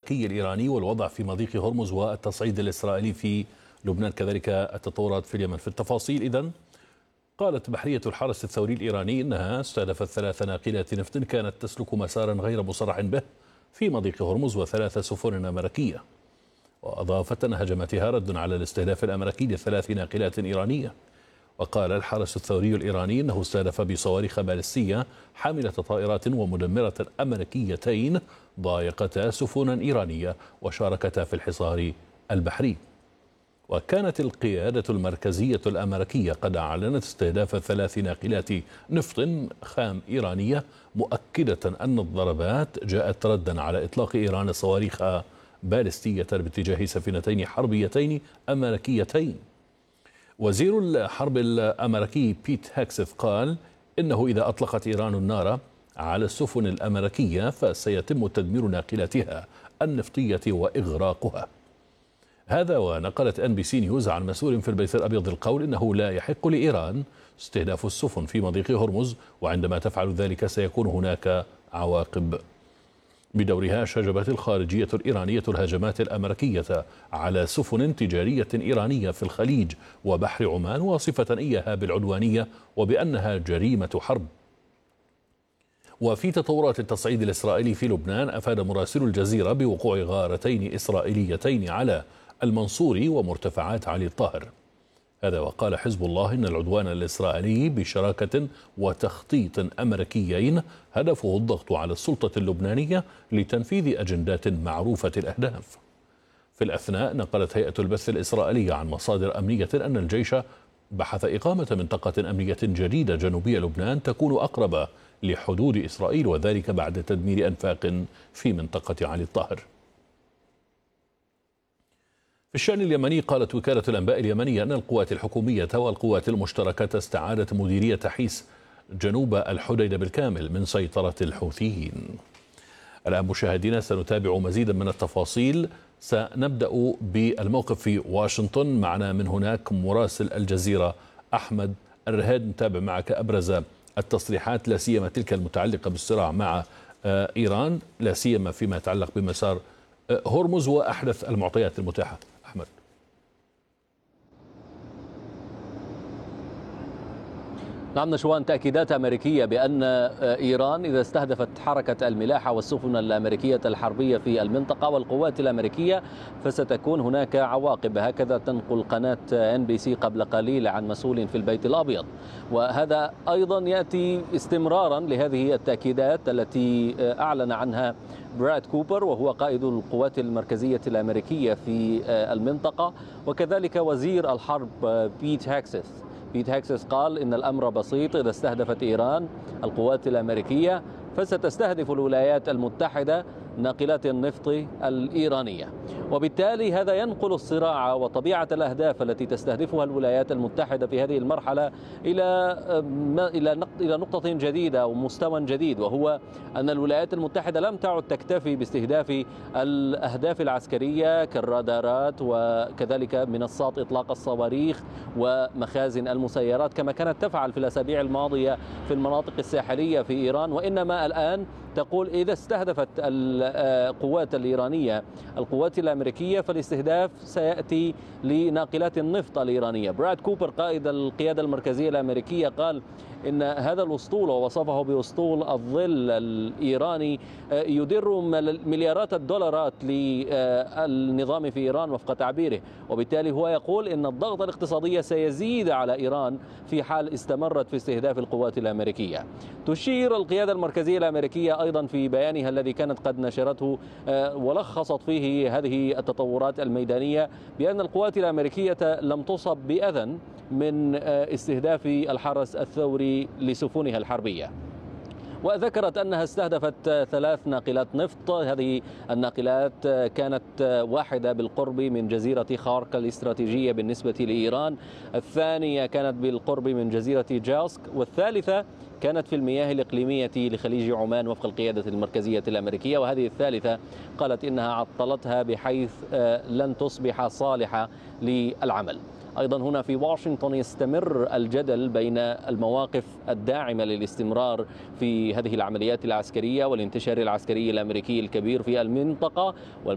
الأمريكي الإيراني والوضع في مضيق هرمز والتصعيد الإسرائيلي في لبنان، كذلك التطورات في اليمن. في التفاصيل إذن قالت بحرية الحرس الثوري الإيراني إنها استهدفت 3 ناقلات نفط كانت تسلك مسارا غير مصرح به في مضيق هرمز و3 سفن أمريكية، وأضافت أن هجماتها رد على الاستهداف الأمريكي ل3 ناقلات إيرانية. وقال الحرس الثوري الإيراني أنه استهدف بصواريخ باليستية حاملة طائرات ومدمرة أمريكيتين ضايقتا سفنا إيرانية وشاركتا في الحصار البحري. وكانت القيادة المركزية الأمريكية قد أعلنت استهداف 3 ناقلات نفط خام إيرانية، مؤكدة أن الضربات جاءت ردا على إطلاق إيران صواريخ باليستية باتجاه سفينتين حربيتين أمريكيتين. وزير الحرب الأمريكي بيت هاكسيث قال إنه إذا أطلقت إيران النار على السفن الأمريكية فسيتم تدمير ناقلاتها النفطية وإغراقها. هذا ونقلت NBC نيوز عن مسؤول في البيت الأبيض القول إنه لا يحق لإيران استهداف السفن في مضيق هرمز، وعندما تفعل ذلك سيكون هناك عواقب. بدورها شجبت الخارجية الإيرانية الهجمات الأمريكية على سفن تجارية إيرانية في الخليج وبحر عمان، واصفة إياها بالعدوانية وبأنها جريمة حرب. وفي تطورات التصعيد الإسرائيلي في لبنان، أفاد مراسل الجزيرة بوقوع غارتين إسرائيليتين على المنصوري ومرتفعات علي الطاهر. هذا وقال حزب الله إن العدوان الإسرائيلي بشراكة وتخطيط أمريكيين هدفه الضغط على السلطة اللبنانية لتنفيذ أجندات معروفة الأهداف. في الأثناء نقلت هيئة البث الإسرائيلية عن مصادر أمنية أن الجيش بحث إقامة منطقة أمنية جديدة جنوبية لبنان تكون أقرب لحدود إسرائيل، وذلك بعد تدمير أنفاق في منطقة علي الطاهر. في الشأن اليمني، قالت وكالة الأنباء اليمنية أن القوات الحكومية والقوات المشتركة استعادت مديرية حيس جنوب الحديدة بالكامل من سيطرة الحوثيين. الآن مشاهدينا سنتابع مزيدا من التفاصيل. سنبدأ بالموقف في واشنطن. معنا من هناك مراسل الجزيرة أحمد الرهاد، نتابع معك أبرز التصريحات، لا سيما تلك المتعلقة بالصراع مع إيران، لا سيما فيما يتعلق بمسار هرمز وأحدث المعطيات المتاحة. أحمد. نعم نشوان، تأكيدات أمريكية بأن إيران إذا استهدفت حركة الملاحة والسفن الأمريكية الحربية في المنطقة والقوات الأمريكية فستكون هناك عواقب. هكذا تنقل قناة NBC قبل قليل عن مسؤول في البيت الأبيض، وهذا أيضا يأتي استمرارا لهذه التأكيدات التي أعلن عنها براد كوبر وهو قائد القوات المركزية الأمريكية في المنطقة، وكذلك وزير الحرب بيت هاكسيث قال إن الأمر بسيط، إذا استهدفت إيران القوات الأمريكية فستستهدف الولايات المتحدة ناقلات النفط الإيرانية، وبالتالي هذا ينقل الصراع وطبيعة الأهداف التي تستهدفها الولايات المتحدة في هذه المرحلة إلى نقطة جديدة ومستوى جديد، وهو أن الولايات المتحدة لم تعد تكتفي باستهداف الأهداف العسكرية كالرادارات وكذلك منصات إطلاق الصواريخ ومخازن المسيرات كما كانت تفعل في الأسابيع الماضية في المناطق الساحلية في إيران، وإنما الآن تقول إذا استهدفت القوات الإيرانية القوات الأمريكية فالاستهداف سيأتي لناقلات النفط الإيرانية. براد كوبر قائد القيادة المركزية الأمريكية قال إن هذا الأسطول، ووصفه بأسطول الظل الإيراني، يدر مليارات الدولارات للنظام في إيران وفق تعبيره، وبالتالي هو يقول إن الضغط الاقتصادي سيزيد على إيران في حال استمرت في استهداف القوات الأمريكية. تشير القيادة المركزية الأمريكية أيضا في بيانها الذي كانت قد نشرته ولخصت فيه هذه التطورات الميدانية بأن القوات الأمريكية لم تصب بأذى من استهداف الحرس الثوري لسفنها الحربية، وذكرت أنها استهدفت 3 ناقلات نفط. هذه الناقلات كانت واحدة بالقرب من جزيرة خارك الاستراتيجية بالنسبة لإيران، الثانية كانت بالقرب من جزيرة جاسك، والثالثة كانت في المياه الإقليمية لخليج عمان وفق القيادة المركزية الأمريكية، وهذه الثالثة قالت إنها عطلتها بحيث لن تصبح صالحة للعمل. أيضا هنا في واشنطن يستمر الجدل بين المواقف الداعمة للاستمرار في هذه العمليات العسكرية والانتشار العسكري الأمريكي الكبير في المنطقة